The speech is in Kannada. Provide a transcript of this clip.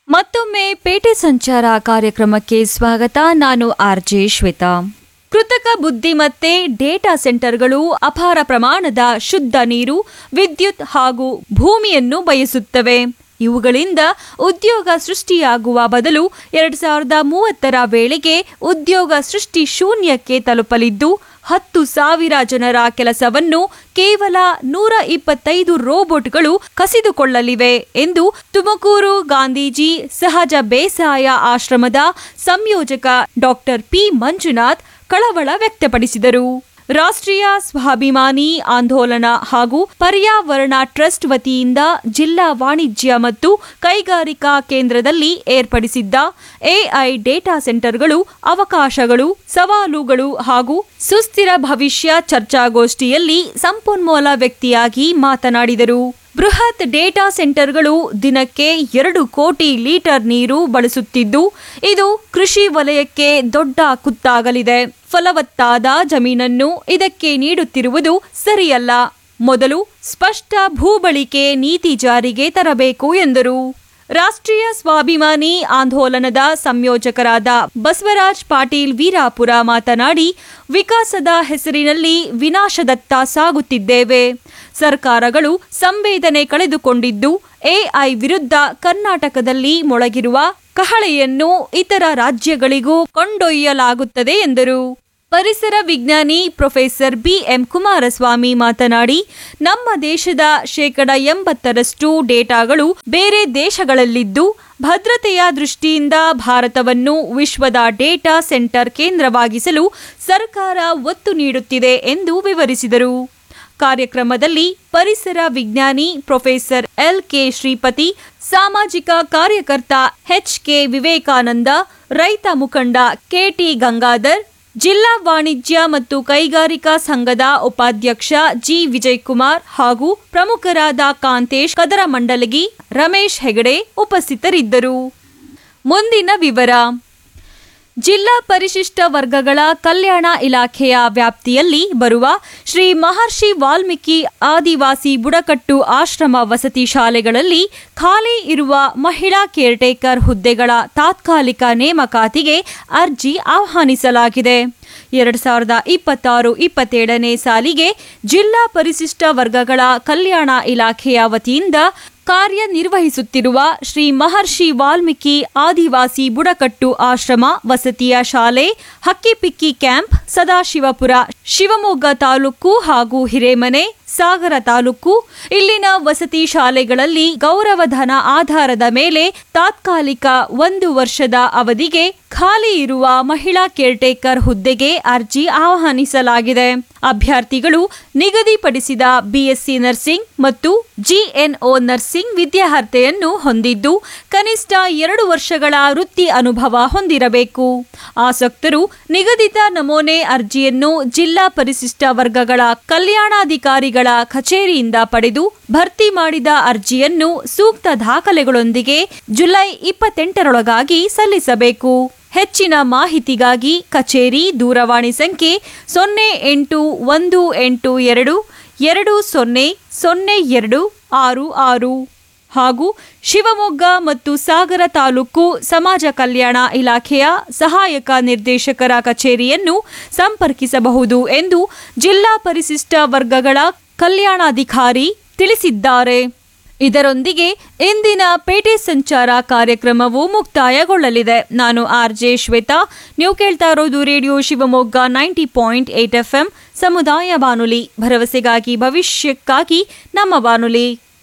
ಮತ್ತೊಮ್ಮೆ ಪೇಟೆ ಸಂಚಾರ ಕಾರ್ಯಕ್ರಮಕ್ಕೆ ಸ್ವಾಗತ. ನಾನು ಆರ್ಜೆ ಶ್ವೇತಾ. ಕೃತಕ ಬುದ್ಧಿಮತ್ತೆ ಡೇಟಾ ಸೆಂಟರ್ಗಳು ಅಪಾರ ಪ್ರಮಾಣದ ಶುದ್ಧ ನೀರು, ವಿದ್ಯುತ್ ಹಾಗೂ ಭೂಮಿಯನ್ನು ಬಯಸುತ್ತವೆ. ಇವುಗಳಿಂದ ಉದ್ಯೋಗ ಸೃಷ್ಟಿಯಾಗುವ ಬದಲು 2030ರ ವೇಳೆಗೆ ಉದ್ಯೋಗ ಸೃಷ್ಟಿ ಶೂನ್ಯಕ್ಕೆ ತಲುಪಲಿದ್ದು 10,000 ಜನರ ಕೆಲಸವನ್ನು ಕೇವಲ 125 ರೋಬೋಟ್ಗಳು ಕಸಿದುಕೊಳ್ಳಲಿವೆ ಎಂದು ತುಮಕೂರು ಗಾಂಧೀಜಿ ಸಹಜ ಬೇಸಾಯ ಆಶ್ರಮದ ಸಂಯೋಜಕ ಡಾಕ್ಟರ್ ಪಿ ಮಂಜುನಾಥ್ ಕಳವಳ ವ್ಯಕ್ತಪಡಿಸಿದರು. ರಾಷ್ಟ್ರೀಯ ಸ್ವಾಭಿಮಾನಿ ಆಂದೋಲನ ಹಾಗೂ ಪರ್ಯಾವರಣ ಟ್ರಸ್ಟ್ ವತಿಯಿಂದ ಜಿಲ್ಲಾ ವಾಣಿಜ್ಯ ಮತ್ತು ಕೈಗಾರಿಕಾ ಕೇಂದ್ರದಲ್ಲಿ ಏರ್ಪಡಿಸಿದ್ದ ಎಐ ಡೇಟಾ ಸೆಂಟರ್ಗಳು, ಅವಕಾಶಗಳು, ಸವಾಲುಗಳು ಹಾಗೂ ಸುಸ್ಥಿರ ಭವಿಷ್ಯ ಚರ್ಚಾಗೋಷ್ಠಿಯಲ್ಲಿ ಸಂಪನ್ಮೂಲ ವ್ಯಕ್ತಿಯಾಗಿ ಮಾತನಾಡಿದರು. ಬೃಹತ್ ಡೇಟಾ ಸೆಂಟರ್ಗಳು ದಿನಕ್ಕೆ 2 ಕೋಟಿ ಲೀಟರ್ ನೀರು ಬಳಸುತ್ತಿದ್ದು, ಇದು ಕೃಷಿ ವಲಯಕ್ಕೆ ದೊಡ್ಡ ಕುತ್ತಾಗಲಿದೆ. ಫಲವತ್ತಾದ ಜಮೀನನ್ನು ಇದಕ್ಕೆ ನೀಡುತ್ತಿರುವುದು ಸರಿಯಲ್ಲ. ಮೊದಲು ಸ್ಪಷ್ಟ ಭೂಬಳಿಕೆ ನೀತಿ ಜಾರಿಗೆ ತರಬೇಕು ಎಂದರು. ರಾಷ್ಟ್ರೀಯ ಸ್ವಾಭಿಮಾನಿ ಆಂದೋಲನದ ಸಂಯೋಜಕರಾದ ಬಸವರಾಜ್ ಪಾಟೀಲ್ ವೀರಾಪುರ ಮಾತನಾಡಿ, ವಿಕಾಸದ ಹೆಸರಿನಲ್ಲಿ ವಿನಾಶದತ್ತ ಸಾಗುತ್ತಿದ್ದೇವೆ. ಸರ್ಕಾರಗಳು ಸಂವೇದನೆ ಕಳೆದುಕೊಂಡಿದ್ದು, ಎಐ ವಿರುದ್ಧ ಕರ್ನಾಟಕದಲ್ಲಿ ಮೊಳಗಿರುವ ಕಹಳೆಯನ್ನು ಇತರ ರಾಜ್ಯಗಳಿಗೂ ಕೊಂಡೊಯ್ಯಲಾಗುತ್ತದೆ ಎಂದರು. ಪರಿಸರ ವಿಜ್ಞಾನಿ ಪ್ರೊಫೆಸರ್ ಬಿಎಂ ಕುಮಾರಸ್ವಾಮಿ ಮಾತನಾಡಿ, ನಮ್ಮ ದೇಶದ 80% ಡೇಟಾಗಳು ಬೇರೆ ದೇಶಗಳಲ್ಲಿದ್ದು, ಭದ್ರತೆಯ ದೃಷ್ಟಿಯಿಂದ ಭಾರತವನ್ನು ವಿಶ್ವದ ಡೇಟಾ ಸೆಂಟರ್ ಕೇಂದ್ರವಾಗಿಸಲು ಸರ್ಕಾರ ಒತ್ತು ನೀಡುತ್ತಿದೆ ಎಂದು ವಿವರಿಸಿದರು. ಕಾರ್ಯಕ್ರಮದಲ್ಲಿ ಪರಿಸರ ವಿಜ್ಞಾನಿ ಪ್ರೊಫೆಸರ್ ಎಲ್.ಕೆ. ಶ್ರೀಪತಿ, ಸಾಮಾಜಿಕ ಕಾರ್ಯಕರ್ತ ಎಚ್.ಕೆ. ವಿವೇಕಾನಂದ, ರೈತ ಮುಖಂಡ ಕೆ.ಟಿ. ಗಂಗಾಧರ್, ಜಿಲ್ಲಾ ವಾಣಿಜ್ಯ ಮತ್ತು ಕೈಗಾರಿಕಾ ಸಂಘದ ಉಪಾಧ್ಯಕ್ಷ ಜಿ. ವಿಜಯಕುಮಾರ್ ಹಾಗೂ ಪ್ರಮುಖರಾದ ಕಾಂತೇಶ್ ಕದರಮಂಡಲಗಿ, ರಮೇಶ್ ಹೆಗಡೆ ಉಪಸ್ಥಿತರಿದ್ದರು. ಮುಂದಿನ ವಿವರ. ಜಿಲ್ಲಾ ಪರಿಶಿಷ್ಟ ವರ್ಗಗಳ ಕಲ್ಯಾಣ ಇಲಾಖೆಯ ವ್ಯಾಪ್ತಿಯಲ್ಲಿ ಬರುವ ಶ್ರೀ ಮಹರ್ಷಿ ವಾಲ್ಮೀಕಿ ಆದಿವಾಸಿ ಬುಡಕಟ್ಟು ಆಶ್ರಮ ವಸತಿ ಶಾಲೆಗಳಲ್ಲಿ ಖಾಲಿ ಇರುವ ಮಹಿಳಾ ಕೇರ್ಟೇಕರ್ ಹುದ್ದೆಗಳ ತಾತ್ಕಾಲಿಕ ನೇಮಕಾತಿಗೆ ಅರ್ಜಿ ಆಹ್ವಾನಿಸಲಾಗಿದೆ. 2026-27ನೇ ಸಾಲಿಗೆ ಜಿಲ್ಲಾ ಪರಿಶಿಷ್ಟ ವರ್ಗಗಳ ಕಲ್ಯಾಣ ಇಲಾಖೆಯ ವತಿಯಿಂದ ಕಾರ್ಯನಿರ್ವಹಿಸುತ್ತಿರುವ ಶ್ರೀ ಮಹರ್ಷಿ ವಾಲ್ಮೀಕಿ ಆದಿವಾಸಿ ಬುಡಕಟ್ಟು ಆಶ್ರಮ ವಸತಿಯ ಶಾಲೆ ಹಕ್ಕಿಪಿಕ್ಕಿ ಕ್ಯಾಂಪ್, ಸದಾಶಿವಪುರ, ಶಿವಮೊಗ್ಗ ತಾಲೂಕು ಹಾಗೂ ಹಿರೇಮನೆ, ಸಾಗರ ತಾಲೂಕು ಇಲ್ಲಿನ ವಸತಿ ಶಾಲೆಗಳಲ್ಲಿ ಗೌರವಧನ ಆಧಾರದ ಮೇಲೆ ತಾತ್ಕಾಲಿಕ 1 ವರ್ಷದ ಅವಧಿಗೆ ಖಾಲಿ ಇರುವ ಮಹಿಳಾ ಕೇರ್ಟೇಕರ್ ಹುದ್ದೆಗೆ ಅರ್ಜಿ ಆಹ್ವಾನಿಸಲಾಗಿದೆ. ಅಭ್ಯರ್ಥಿಗಳು ನಿಗದಿಪಡಿಸಿದ ಬಿಎಸ್ಸಿ ನರ್ಸಿಂಗ್ ಮತ್ತು ಜಿಎನ್ಒ ನರ್ಸಿಂಗ್ ವಿದ್ಯಾರ್ಹತೆಯನ್ನು ಹೊಂದಿದ್ದು, ಕನಿಷ್ಠ 2 ವರ್ಷಗಳ ವೃತ್ತಿ ಅನುಭವ ಹೊಂದಿರಬೇಕು. ಆಸಕ್ತರು ನಿಗದಿತ ನಮೂನೆ ಅರ್ಜಿಯನ್ನು ಜಿಲ್ಲಾ ಪರಿಶಿಷ್ಟ ವರ್ಗಗಳ ಕಲ್ಯಾಣಾಧಿಕಾರಿಗಳ ಕಚೇರಿಯಿಂದ ಪಡೆದು ಭರ್ತಿ ಮಾಡಿದ ಅರ್ಜಿಯನ್ನು ಸೂಕ್ತ ದಾಖಲೆಗಳೊಂದಿಗೆ ಜುಲೈ 28ರೊಳಗಾಗಿ ಸಲ್ಲಿಸಬೇಕು. ಹೆಚ್ಚಿನ ಮಾಹಿತಿಗಾಗಿ ಕಚೇರಿ ದೂರವಾಣಿ ಸಂಖ್ಯೆ 081820020066 ಹಾಗೂ ಶಿವಮೊಗ್ಗ ಮತ್ತು ಸಾಗರ ತಾಲೂಕು ಸಮಾಜ ಕಲ್ಯಾಣ ಇಲಾಖೆಯ ಸಹಾಯಕ ನಿರ್ದೇಶಕರ ಕಚೇರಿಯನ್ನು ಸಂಪರ್ಕಿಸಬಹುದು ಎಂದು ಜಿಲ್ಲಾ ಪರಿಶಿಷ್ಟ ವರ್ಗಗಳ ಕಲ್ಯಾಣಾಧಿಕಾರಿ ತಿಳಿಸಿದ್ದಾರೆ. ಇದರೊಂದಿಗೆ ಇಂದಿನ ಪೇಟೆ ಸಂಚಾರ ಕಾರ್ಯಕ್ರಮವು ಮುಕ್ತಾಯಗೊಳ್ಳಲಿದೆ. ನಾನು ಆರ್ಜೆ ಶ್ವೇತಾ. ನೀವು ಕೇಳ್ತಾ ಇರೋದು ರೇಡಿಯೋ ಶಿವಮೊಗ್ಗ 90.8 FM ಸಮುದಾಯ ಬಾನುಲಿ, ಭರವಸೆಗಾಗಿ ಭವಿಷ್ಯಕ್ಕಾಗಿ ನಮ್ಮ ಬಾನುಲಿ.